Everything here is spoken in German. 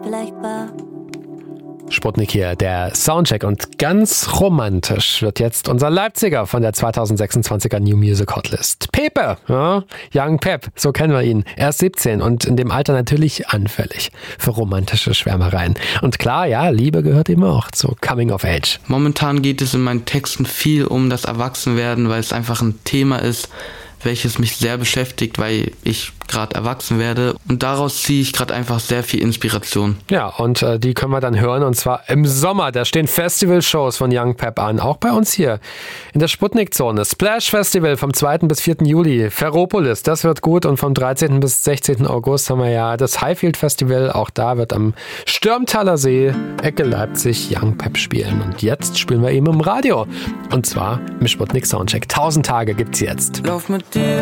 vergleichbar. Sputnik hier, der Soundcheck, und ganz romantisch wird jetzt unser Leipziger von der 2026er New Music Hotlist. Pepe, ja? Young Pep, so kennen wir ihn. Er ist 17 und in dem Alter natürlich anfällig für romantische Schwärmereien. Und klar, ja, Liebe gehört ihm auch zu Coming of Age. Momentan geht es in meinen Texten viel um das Erwachsenwerden, weil es einfach ein Thema ist, welches mich sehr beschäftigt, weil ich gerade erwachsen werde, und daraus ziehe ich gerade einfach sehr viel Inspiration. Ja, und die können wir dann hören, und zwar im Sommer. Da stehen Festival-Shows von Young Pep an, auch bei uns hier in der Sputnik-Zone. Splash Festival vom 2. bis 4. Juli, Ferropolis, das wird gut, und vom 13. bis 16. August haben wir ja das Highfield Festival, auch da wird am Stürmtaler See, Ecke Leipzig, Young Pep spielen. Und jetzt spielen wir eben im Radio, und zwar im Sputnik Soundcheck. 1000 Tage gibt's jetzt. Lauf mit dir